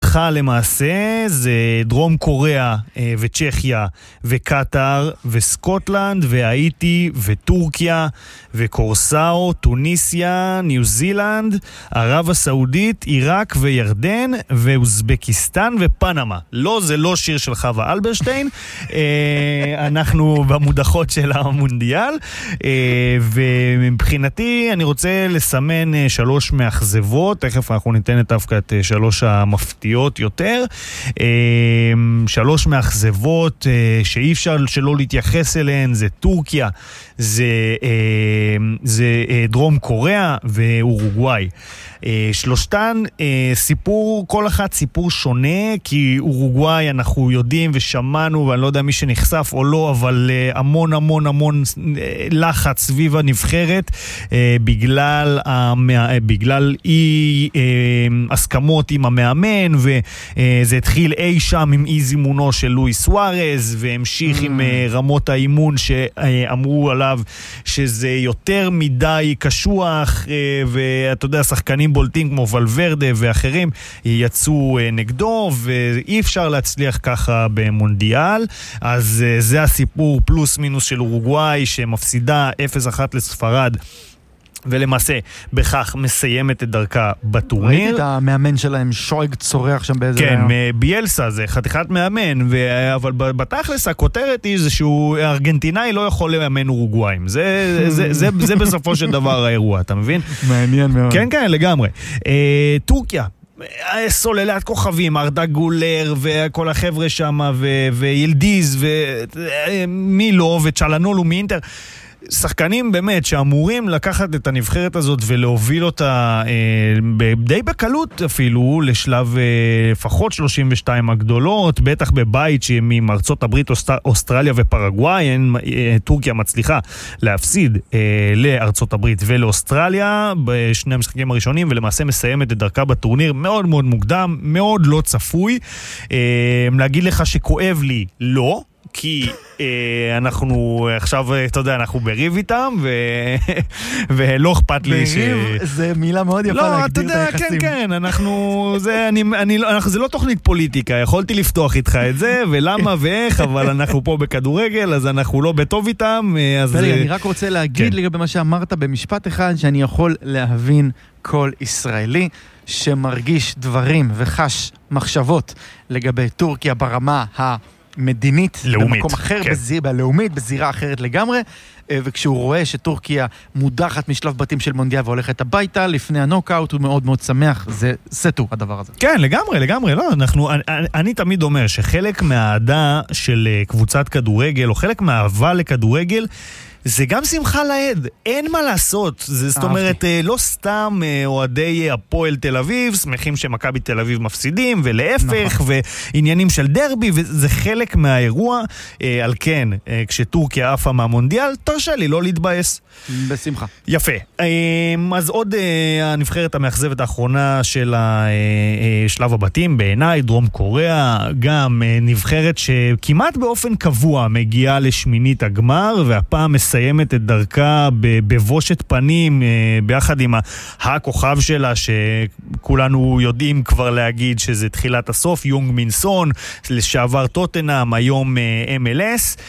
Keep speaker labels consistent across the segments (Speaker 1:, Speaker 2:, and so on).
Speaker 1: הלכה למעשה זה דרום קוריאה וצ'כיה וקטר וסקוטלנד והאיטי וטורקיה וקורסאו, טוניסיה, ניו זילנד, ערב הסעודית, עיראק וירדן ואוזבקיסטן ופנמה. לא, זה לא שיר של חווה אלברשטיין. אנחנו במודחות של המונדיאל, ומבחינתי אני רוצה לסמן 3 מאכזבות. תכף אנחנו ניתן את דווקא את 3 המפתיעות יותר. 3 מאכזבות שאי אפשר שלא להתייחס אליהן, זה טורקיה, זה דרום קוריאה ואורוגוואי. שלושתן סיפור, כל אחת סיפור שונה, כי אורוגוואי אנחנו יודעים ושמענו, ואני לא יודע מי שנחשף או לא, אבל המון המון המון לחץ סביב הנבחרת בגלל אי הסכמות עם המאמן, וזה התחיל אי שם עם אי זימונו של לואיס סוארז, והמשיך עם רמות האימון שאמרו עליו שזה יותר מדי קשוח, ואתה יודע, שחקנים בולטים כמו ולוורדה ואחרים יצאו נגדו, ואי אפשר להצליח ככה במונדיאל. אז זה הסיפור פלוס מינוס של אורוגוואי שמפסידה 0-1 לספרד, ולמעשה בכך מסיימת את דרכה בטורניר.
Speaker 2: ראיתי את המאמן שלהם שואג צורח שם באיזה...
Speaker 1: כן, ביאלסה זה חתיכת מאמן, אבל בתכלס הכותרת היא זה שהוא ארגנטינאי לא יכול לאמן אורוגוואים. זה בסופו של דבר האירוע, אתה מבין?
Speaker 2: מעניין מאוד.
Speaker 1: כן, כן, לגמרי. טורקיה. סוללת כוכבים, ארדה גולר וכל החבר'ה שם, וילדיז ומילו וצ'לנולו מאינטר, שחקנים באמת שאמורים לקחת את הנבחרת הזאת ולהוביל אותה די בקלות אפילו לשלב לפחות 32 הגדולות, בטח בבית עם ארצות הברית, אוסטרליה ופרגוואי. טורקיה מצליחה להפסיד לארצות הברית ולאוסטרליה בשני המשחקים הראשונים, ולמעשה מסיימת את דרכה בטורניר מאוד מאוד מוקדם, מאוד לא צפוי. להגיד לך שכואב לי, לא, כי אנחנו עכשיו, אתה יודע, אנחנו בריב איתם, ולא אכפת לי
Speaker 2: בריב זה מילה מאוד יפה להגדיר את היחסים.
Speaker 1: כן, כן, זה לא תוכנית פוליטיקה, יכולתי לפתוח איתך את זה, ולמה ואיך, אבל אנחנו פה בכדורגל, אז אנחנו לא בטוב איתם.
Speaker 2: אני רק רוצה להגיד לגבי מה שאמרת במשפט אחד, שאני יכול להבין כל ישראלי שמרגיש דברים וחש מחשבות לגבי טורקיה ברמה מדינית,
Speaker 1: לאומית,
Speaker 2: במקום אחר, כן. בלאומית, בזירה אחרת לגמרי, וכשהוא רואה שטורקיה מודחת משלב בתים של מונדיאל והולכת הביתה לפני הנוקאוט, הוא מאוד מאוד שמח. זה סטו הדבר הזה.
Speaker 1: כן, לגמרי, לא, אני תמיד אומר שחלק מהאהדה של קבוצת כדורגל, או חלק מהאהבה לכדורגל, זה גם שמחה לעד, אין מה לעשות. זאת אומרת, לא סתם אוהדי הפועל תל אביב שמחים שמכבי תל אביב מפסידים, ולהפך, ועניינים של דרבי, וזה חלק מהאירוע. על כן, כשטורקיה עפה מהמונדיאל, תרשה לי לא להתבאס.
Speaker 2: בשמחה.
Speaker 1: יפה. אז עוד הנבחרת המאכזבת האחרונה של שלב הבתים, בעיניי, דרום קוריאה, גם נבחרת שכמעט באופן קבוע מגיעה לשמינית הגמר, והפעם מסיימת את דרכה בבושת פנים, ביחד עם הכוכב שלה, שכולנו יודעים כבר להגיד שזה תחילת הסוף, יונג מינסון, לשעבר טוטנהאם, היום MLS.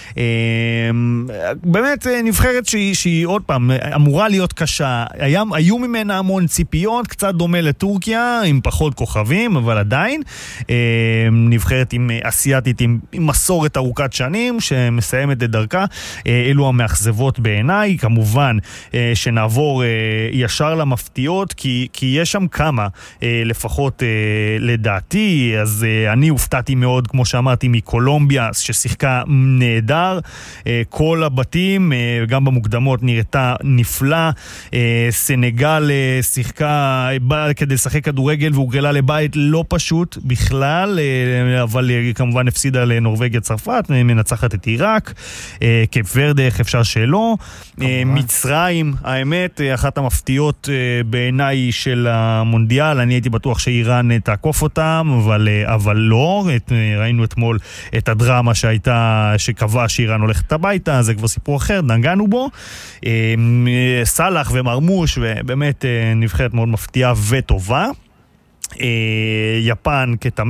Speaker 1: באמת נבחרת שהיא עוד פעם אמורה להיות קשה. היו ממנה המון ציפיות, קצת דומה לטורקיה, עם פחות כוכבים, אבל עדיין נבחרת עם אסיאטית, עם מסורת ארוכת שנים, שמסיימת את דרכה. אלו המאכזבות בעיניי. כמובן שנעבור ישר למפתיעות, כי יש שם כמה, לפחות לדעתי. אז אני הופתעתי מאוד, כמו שאמרתי, מקולומביה, ששיחקה נהדר. כל הבתים, גם במוקדמות, נראתה נפלא. סנגל שיחקה, באה כדי לשחק כדורגל והוגרלה לבית לא פשוט בכלל, אבל כמובן הפסידה לנורווגיה צרפת, מנצחת את עיראק. קייפ ורדה, איך אפשר שלא. מצרים, האמת, אחת המפתיעות בעיניי של המונדיאל. אני הייתי בטוח שאיראן תעקוף אותם, אבל לא. ראינו אתמול את הדרמה שהייתה, שקבעה שאיראן הולכת הביתה, זה כבר סיפור אחר, נגענו בו. סלח ומרמוש, ובאמת נבחרת מאוד מפתיעה וטובה. יפן כתמיד.